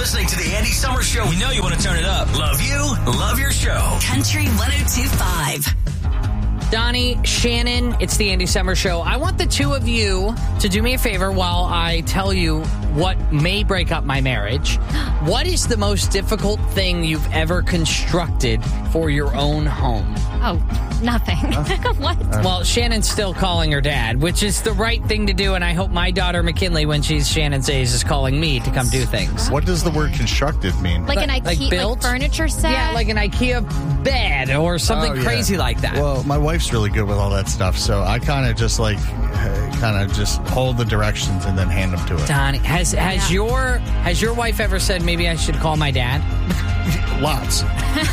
listening to the Andy Summers Show. We know you want to turn it up. Love you, love your show. Country 102.5. Donnie, Shannon, it's the Andy Summers Show. I want the two of you to do me a favor while I tell you what may break up my marriage. What is the most difficult thing you've ever constructed for your own home? Oh, nothing. What? Well, Shannon's still calling her dad, which is the right thing to do, and I hope my daughter McKinley, when she's Shannon's age, is calling me to come do things. What does the word constructed mean? Like an IKEA built? furniture set? Yeah, like an IKEA bed or something crazy like that. Well, my wife's really good with all that stuff, so I kind of just hold the directions and then hand them to her. Donnie, has your wife ever said maybe I should call my dad? Lots.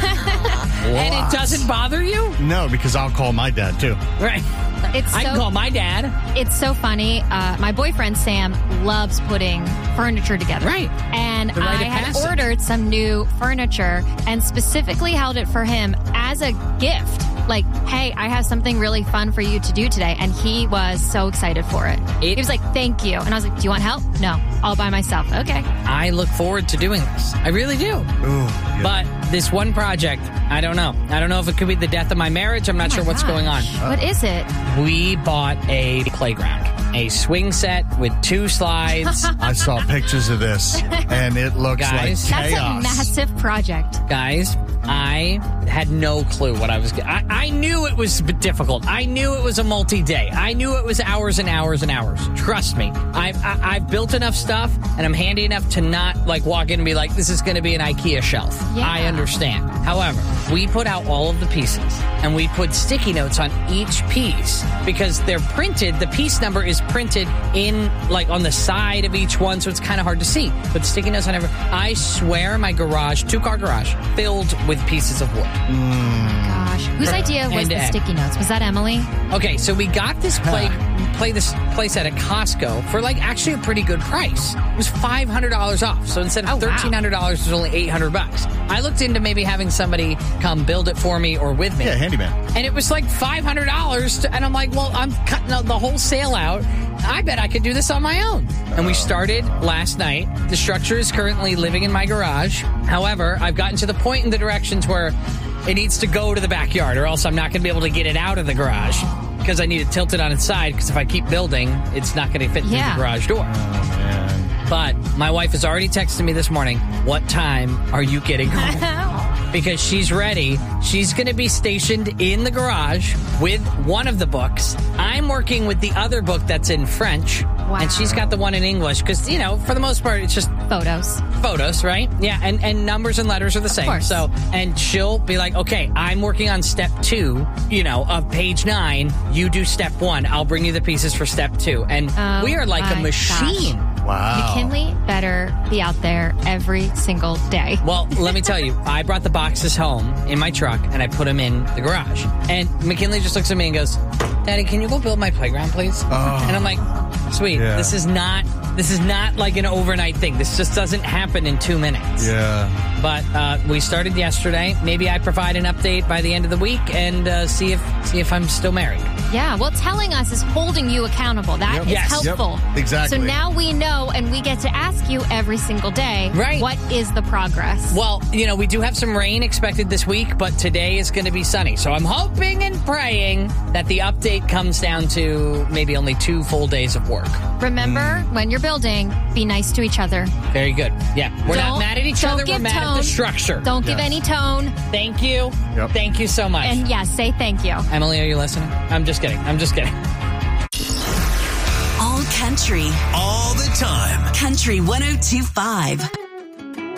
And it doesn't bother you? No, because I'll call my dad too. Right. I can call my dad. It's so funny. My boyfriend, Sam, loves putting furniture together. Right. And I had ordered some new furniture and specifically held it for him as a gift. Like, hey, I have something really fun for you to do today. And he was so excited for it. He was like, thank you. And I was like, do you want help? No, all by myself. Okay. I look forward to doing this. I really do. Ooh, yeah. But this one project, I don't know. I don't know if it could be the death of my marriage. I'm not sure what's going on. What is it? We bought a playground, a swing set with 2 slides. I saw pictures of this, and it looks like chaos. That's a massive project. Guys, I had no clue what I was getting. I knew it was difficult. I knew it was a multi-day. I knew it was hours and hours and hours. Trust me. I've built enough stuff, and I'm handy enough to not walk in and be like, this is going to be an IKEA shelf. Yeah. I understand. However, we put out all of the pieces, and we put sticky notes on each piece because they're printed. The piece number is printed in on the side of each one, so it's kind of hard to see. But sticky notes on every. I swear, my garage, 2-car garage, filled with pieces of wood. Gosh, whose idea was the sticky notes? Was that Emily? Okay, so we got this place at a Costco for actually a pretty good price. It was $500 off. So instead of $1,300, it was only $800. I looked into maybe having somebody come build it for me or with me. Yeah, handyman. And it was $500, and I'm like, well, I'm cutting the whole sale out. I bet I could do this on my own. And we started last night. The structure is currently living in my garage. However, I've gotten to the point in the directions where it needs to go to the backyard, or else I'm not going to be able to get it out of the garage because I need it tilted on its side, because if I keep building, it's not going to fit through the garage door. Oh, man. But my wife has already texted me this morning, what time are you getting home? Because she's ready. She's going to be stationed in the garage with one of the books. I'm working with the other book that's in French. Wow. And she's got the one in English because, for the most part, it's just photos, right? Yeah, and numbers and letters are the same. Of course. So, and she'll be like, okay, I'm working on step 2, of page 9. You do step 1. I'll bring you the pieces for step 2. And we are like a machine. Gosh. Wow. McKinley better be out there every single day. Well, let me tell you, I brought the boxes home in my truck and I put them in the garage. And McKinley just looks at me and goes, Daddy, can you go build my playground, please? Oh. And I'm like, sweet, this is not like an overnight thing. This just doesn't happen in 2 minutes. Yeah. But we started yesterday. Maybe I provide an update by the end of the week and see if I'm still married. Yeah, well, telling us is holding you accountable. That is helpful. Yep. Exactly. So now we know, and we get to ask you every single day, right, what is the progress? Well, we do have some rain expected this week, but today is going to be sunny. So I'm hoping and praying that the update comes down to maybe only 2 full days of work. Remember, when you're building, be nice to each other. Very good. Yeah, we're not mad at each other. We're mad at the structure. Don't give any tone. Thank you. Yep. Thank you so much. And say thank you. Emily, are you listening? I'm just kidding. All country. All the time. Country 102.5.